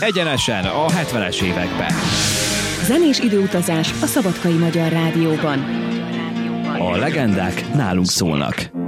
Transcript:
egyenesen a 70-es évekbe. Zenés időutazás a Szabadkai Magyar Rádióban. A legendák nálunk szólnak.